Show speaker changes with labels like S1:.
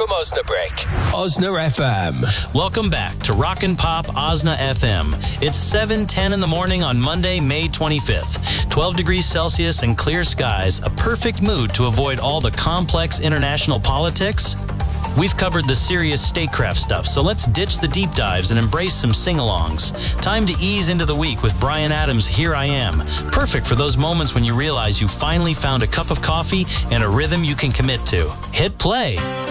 S1: from Osnabrück. Osna FM.
S2: Welcome back to Rockin' Pop Osna FM. It's 7:10 in the morning on Monday, May 25th. 12 degrees Celsius and clear skies. A perfect mood to avoid all the complex international politics. We've covered the serious statecraft stuff, so let's ditch the deep dives and embrace some sing-alongs. Time to ease into the week with Bryan Adams' Here I Am. Perfect for those moments when you realize you finally found a cup of coffee and a rhythm you can commit to. Hit play.